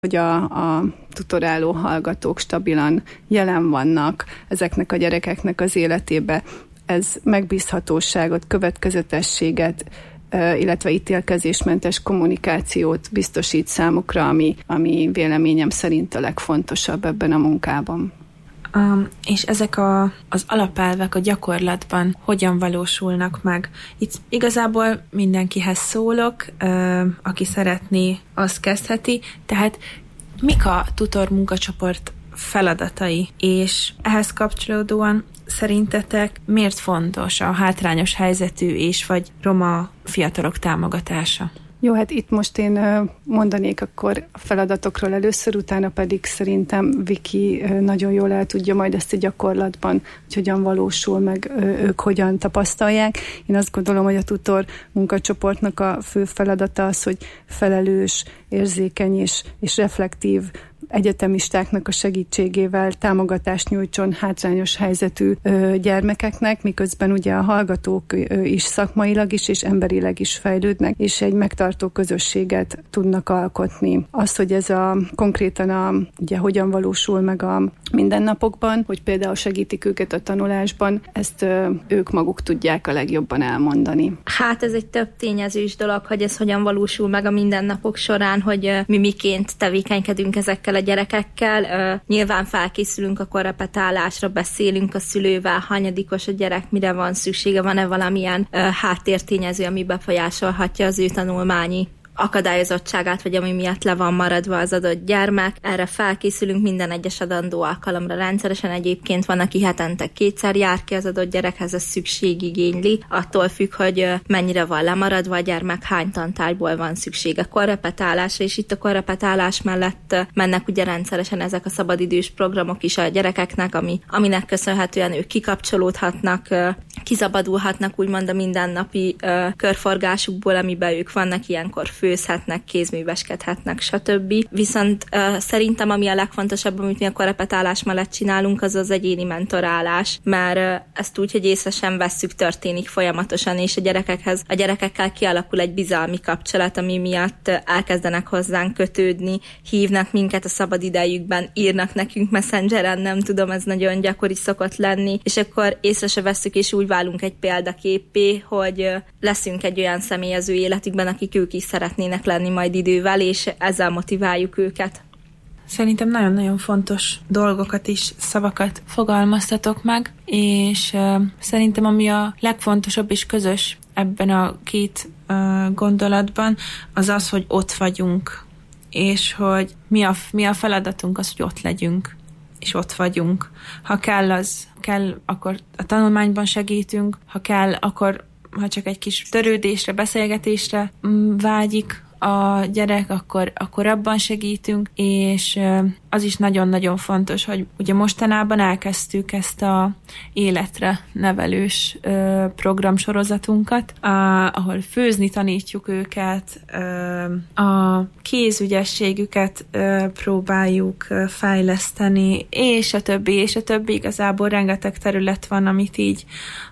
hogy a tutoráló hallgatók stabilan jelen vannak ezeknek a gyerekeknek az életébe. Ez megbízhatóságot, következetességet, illetve ítélkezésmentes kommunikációt biztosít számukra, ami véleményem szerint a legfontosabb ebben a munkában. És ezek az alapelvek a gyakorlatban hogyan valósulnak meg? Itt igazából mindenkihez szólok, aki szeretné, azt kezdheti, tehát mik a tutor munkacsoport feladatai, és ehhez kapcsolódóan szerintetek miért fontos a hátrányos helyzetű és vagy roma fiatalok támogatása? Jó, hát itt most én mondanék akkor a feladatokról először, utána pedig szerintem Viki nagyon jól el tudja majd ezt a gyakorlatban, hogy hogyan valósul meg, ők hogyan tapasztalják. Én azt gondolom, hogy a tutor munkacsoportnak a fő feladata az, hogy felelős, érzékeny és reflektív egyetemistáknak a segítségével támogatást nyújtson hátrányos helyzetű gyermekeknek, miközben ugye a hallgatók is szakmailag is és emberileg is fejlődnek, és egy megtartó közösséget tudnak alkotni. Az, hogy ez konkrétan ugye hogyan valósul meg a mindennapokban, hogy például segítik őket a tanulásban, ezt ők maguk tudják a legjobban elmondani. Hát ez egy több tényezős dolog, hogy ez hogyan valósul meg a mindennapok során, hogy mi miként tevékenykedünk ezekkel a gyerekekkel. Nyilván felkészülünk a korrepetálásra, beszélünk a szülővel, hanyadikos a gyerek, mire van szüksége, van-e valamilyen háttértényező, ami befolyásolhatja az ő tanulmányi akadályozottságát, vagy ami miatt le van maradva az adott gyermek. Erre felkészülünk minden egyes adandó alkalomra rendszeresen. Egyébként van, aki hetente 2-szer jár ki az adott gyerekhez, ez szükség igényli. Attól függ, hogy mennyire van lemaradva a gyermek, hány tantárgyból van szüksége korrepetálásra, és itt a korrepetálás mellett mennek ugye rendszeresen ezek a szabadidős programok is a gyerekeknek, aminek köszönhetően ők kikapcsolódhatnak, kiszabadulhatnak úgymond a mindennapi körforgásukból, amiben ők vannak, ilyenkor főzhetnek, kézműveskedhetnek, stb. Viszont szerintem ami a legfontosabb, amit mi a korrepetálás mellett csinálunk, az az egyéni mentorálás, mert ezt úgy, hogy észre sem vesszük, történik folyamatosan, és a gyerekekkel kialakul egy bizalmi kapcsolat, ami miatt elkezdenek hozzánk kötődni, hívnak minket a szabad idejükben, írnak nekünk Messengeren, nem tudom, ez nagyon gyakori szokott lenni, és akkor észre se vesszük, és úgy válunk egy példaképpé, hogy leszünk egy olyan személy az ő életükben, akik ők is szeretnének lenni majd idővel, és ezzel motiváljuk őket. Szerintem nagyon-nagyon fontos dolgokat és szavakat fogalmaztatok meg, és szerintem ami a legfontosabb és közös ebben a két gondolatban, az az, hogy ott vagyunk, és hogy mi a feladatunk az, hogy ott legyünk, és ott vagyunk. Ha kell, akkor a tanulmányban segítünk, ha kell, akkor ha csak egy kis törődésre, beszélgetésre vágyik a gyerek, akkor abban segítünk, és az is nagyon-nagyon fontos, hogy ugye mostanában elkezdtük ezt a életre nevelős programsorozatunkat, ahol főzni tanítjuk őket, a kézügyességüket próbáljuk fejleszteni, és a többi, igazából rengeteg terület van, amit így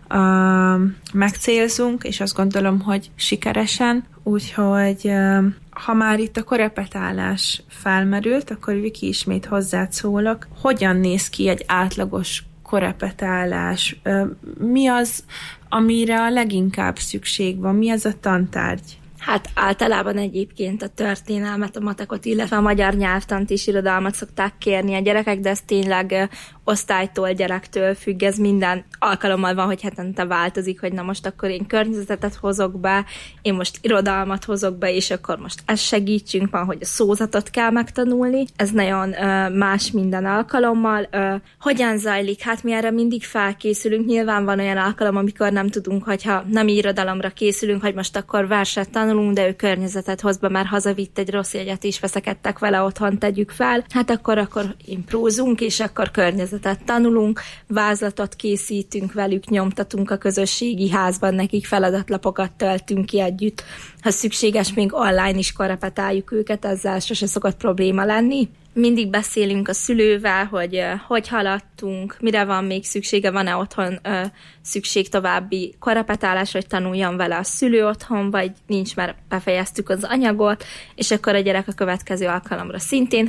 megcélzunk, és azt gondolom, hogy sikeresen, úgyhogy ha már itt a korrepetálás felmerült, akkor Viki, ismét hozzád szólok. Hogyan néz ki egy átlagos korrepetálás? Mi az, amire a leginkább szükség van? Mi az a tantárgy? Hát általában egyébként a történelmet, a matekot, illetve a magyar nyelvtant és irodalmat szokták kérni a gyerekek, de ez tényleg osztálytól, gyerektől függ, ez minden alkalommal van, hogy hetente változik, hogy na most akkor én környezetet hozok be, én most irodalmat hozok be, és akkor most ezt segítsünk, van, hogy a szózatot kell megtanulni. Ez nagyon más minden alkalommal. Hogyan zajlik? Hát mi erre mindig felkészülünk. Nyilván van olyan alkalom, amikor nem tudunk, hogyha nem irodalomra készülünk, hogy most akkor verset tanulunk, de ő környezetet hoz be, mert hazavitt egy rossz jegyet is, veszekedtek vele otthon, tegyük fel. Hát akkor imprózunk, és akkor környezetet nyelvezetet tanulunk, vázlatot készítünk velük, nyomtatunk a közösségi házban, nekik feladatlapokat töltünk ki együtt. Ha szükséges, még online is korrepetáljuk őket, ezzel sose szokott probléma lenni. Mindig beszélünk a szülővel, hogy haladtunk, mire van még szüksége, van-e otthon szükség további korrepetálásra, hogy tanuljon vele a szülő otthon, vagy nincs, mert befejeztük az anyagot, és akkor a gyerek a következő alkalomra szintén